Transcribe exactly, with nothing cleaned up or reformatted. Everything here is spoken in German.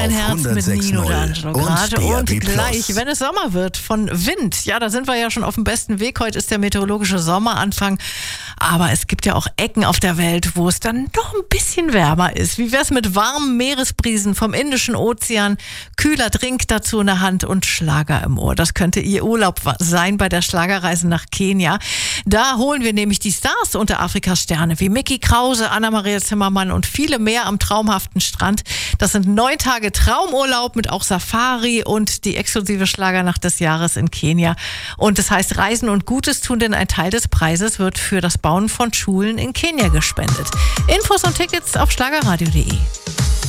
Ein Herz mit Nino D'Angelo gerade und gleich, wenn es Sommer wird, von Wind. Ja, da sind wir ja schon auf dem besten Weg. Heute ist der meteorologische Sommeranfang. Aber es gibt ja auch Ecken auf der Welt, wo es dann doch ein bisschen wärmer ist. Wie wär's mit warmen Meeresbrisen vom Indischen Ozean, kühler Drink dazu in der Hand und Schlager im Ohr? Das könnte Ihr Urlaub sein bei der Schlagerreise nach Kenia. Da holen wir nämlich die Stars unter Afrikas Sterne, wie Micky Krause, Anna-Maria Zimmermann und viele mehr am traumhaften Strand. Das sind neun Tage Traumurlaub mit auch Safari und die exklusive Schlagernacht des Jahres in Kenia. Und das heißt Reisen und Gutes tun, denn ein Teil des Preises wird für das Bauen von Schulen in Kenia gespendet. Infos und Tickets auf schlagerradio punkt de.